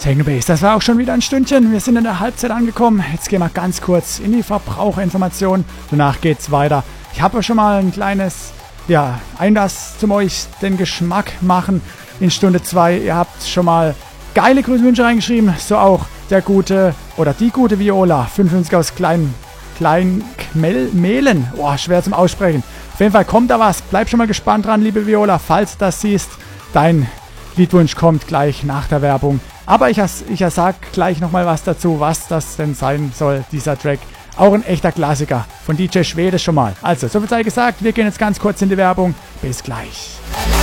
Technobase, das war auch schon wieder ein Stündchen. Wir sind in der Halbzeit angekommen. Jetzt gehen wir ganz kurz in die Verbraucherinformation. Danach geht's weiter. Ich habe schon mal ein kleines Einlass zum euch den Geschmack machen in Stunde 2. Ihr habt schon mal geile Grüßwünsche reingeschrieben. So auch der gute oder die gute Viola. 55 aus Kleinmehlen. Boah, schwer zum Aussprechen. Auf jeden Fall kommt da was. Bleib schon mal gespannt dran, liebe Viola, falls du das siehst. Dein Liedwunsch kommt gleich nach der Werbung. Aber ich sag gleich nochmal was dazu, was das denn sein soll, dieser Track. Auch ein echter Klassiker von DJ Schwede schon mal. Also, so viel sei gesagt, wir gehen jetzt ganz kurz in die Werbung. Bis gleich.